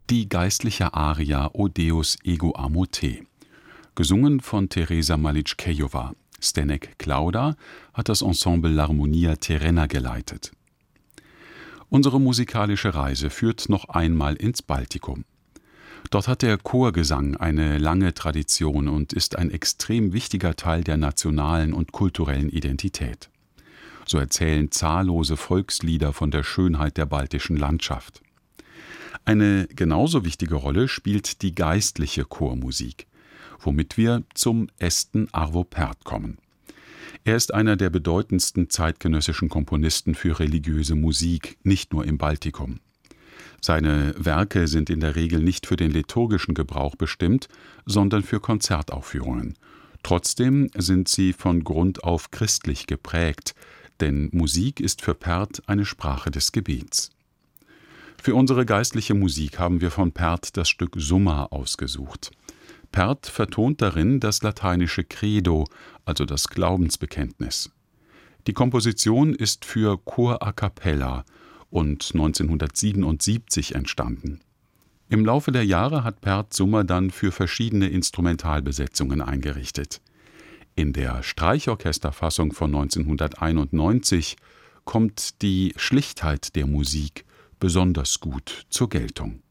Die geistliche Aria O Deus ego amo te, gesungen von Teresa Maličkejová. Zdeněk Klauda hat das Ensemble L'Harmonia Terrena geleitet. Unsere musikalische Reise führt noch einmal ins Baltikum. Dort hat der Chorgesang eine lange Tradition und ist ein extrem wichtiger Teil der nationalen und kulturellen Identität. So erzählen zahllose Volkslieder von der Schönheit der baltischen Landschaft. Eine genauso wichtige Rolle spielt die geistliche Chormusik, womit wir zum Esten Arvo Pärt kommen. Er ist einer der bedeutendsten zeitgenössischen Komponisten für religiöse Musik, nicht nur im Baltikum. Seine Werke sind in der Regel nicht für den liturgischen Gebrauch bestimmt, sondern für Konzertaufführungen. Trotzdem sind sie von Grund auf christlich geprägt, denn Musik ist für Pärt eine Sprache des Gebets. Für unsere geistliche Musik haben wir von Pärt das Stück Summa ausgesucht. Pärt vertont darin das lateinische Credo, also das Glaubensbekenntnis. Die Komposition ist für Chor a cappella und 1977 entstanden. Im Laufe der Jahre hat Pärt Summa dann für verschiedene Instrumentalbesetzungen eingerichtet. In der Streichorchesterfassung von 1991 kommt die Schlichtheit der Musik besonders gut zur Geltung.